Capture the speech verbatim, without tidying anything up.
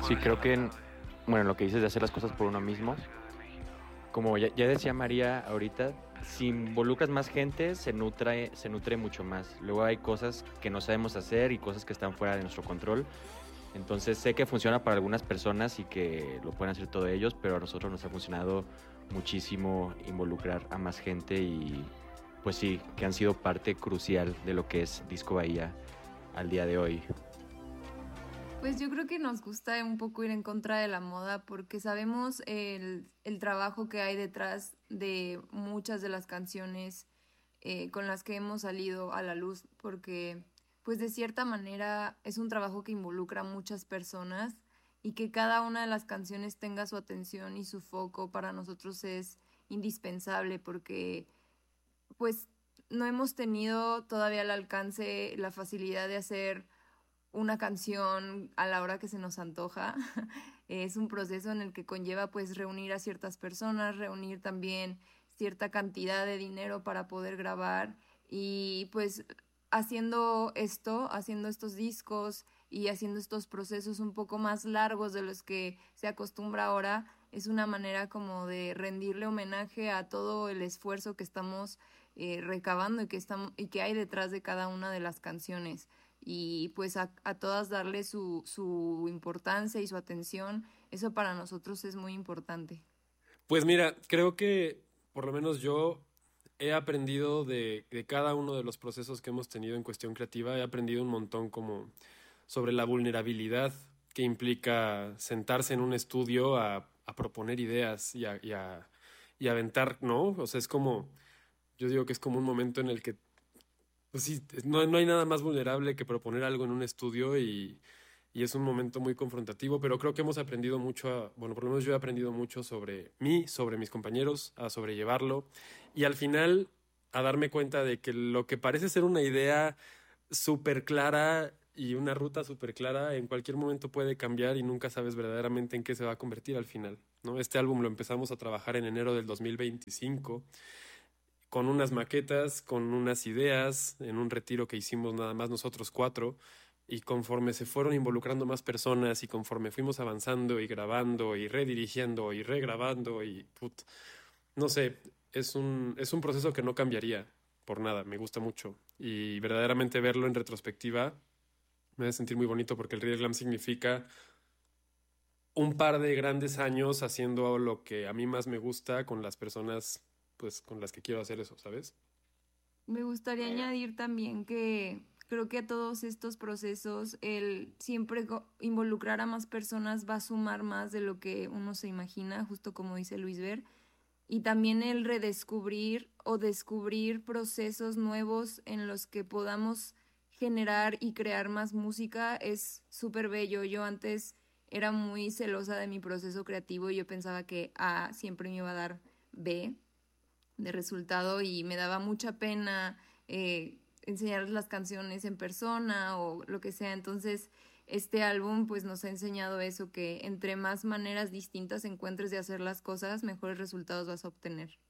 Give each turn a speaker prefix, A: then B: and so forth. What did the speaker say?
A: Sí, creo que, en- bueno, lo que dices de hacer las cosas por uno mismo, como ya, ya decía María ahorita, si involucras más gente, se nutre, se nutre mucho más. Luego hay cosas que no sabemos hacer y cosas que están fuera de nuestro control. Entonces sé que funciona para algunas personas y que lo pueden hacer todos ellos, pero a nosotros nos ha funcionado muchísimo involucrar a más gente y pues sí, que han sido parte crucial de lo que es Disco Bahía al día de hoy.
B: Pues yo creo que nos gusta un poco ir en contra de la moda porque sabemos el, el trabajo que hay detrás de muchas de las canciones eh, con las que hemos salido a la luz, porque pues de cierta manera es un trabajo que involucra a muchas personas y que cada una de las canciones tenga su atención y su foco para nosotros es indispensable porque pues no hemos tenido todavía al alcance la facilidad de hacer una canción a la hora que se nos antoja. Es un proceso en el que conlleva pues reunir a ciertas personas, reunir también cierta cantidad de dinero para poder grabar y pues haciendo esto, haciendo estos discos y haciendo estos procesos un poco más largos de los que se acostumbra ahora, es una manera como de rendirle homenaje a todo el esfuerzo que estamos eh, recabando y que estamos y que hay detrás de cada una de las canciones y pues a, a todas darle su, su importancia y su atención, eso para nosotros es muy importante.
C: Pues mira, creo que por lo menos yo he aprendido de, de cada uno de los procesos que hemos tenido en cuestión creativa, he aprendido un montón como sobre la vulnerabilidad que implica sentarse en un estudio a, a proponer ideas y a, y a, y a aventar, ¿no? O sea, es como, yo digo que es como un momento en el que, pues sí, no, no hay nada más vulnerable que proponer algo en un estudio y, y es un momento muy confrontativo, pero creo que hemos aprendido mucho, a- bueno, por lo menos yo he aprendido mucho sobre mí, sobre mis compañeros, a sobrellevarlo y al final a darme cuenta de que lo que parece ser una idea súper clara y una ruta súper clara en cualquier momento puede cambiar y nunca sabes verdaderamente en qué se va a convertir al final, ¿no? Este álbum lo empezamos a trabajar en enero del dos mil veinticinco con unas maquetas, con unas ideas, en un retiro que hicimos nada más nosotros cuatro, y conforme se fueron involucrando más personas y conforme fuimos avanzando y grabando y redirigiendo y regrabando y put, no sé, es un, es un proceso que no cambiaría por nada, me gusta mucho. Y verdaderamente verlo en retrospectiva me hace sentir muy bonito porque el Real Glam significa un par de grandes años haciendo lo que a mí más me gusta con las personas pues con las que quiero hacer eso, ¿sabes?
B: Me gustaría añadir también que creo que a todos estos procesos el siempre go- involucrar a más personas va a sumar más de lo que uno se imagina, justo como dice Luis Ver, y también el redescubrir o descubrir procesos nuevos en los que podamos generar y crear más música es súper bello. Yo antes era muy celosa de mi proceso creativo y yo pensaba que A siempre me iba a dar B de resultado y me daba mucha pena eh, enseñar las canciones en persona o lo que sea. Entonces, este álbum pues nos ha enseñado eso, que entre más maneras distintas encuentres de hacer las cosas, mejores resultados vas a obtener.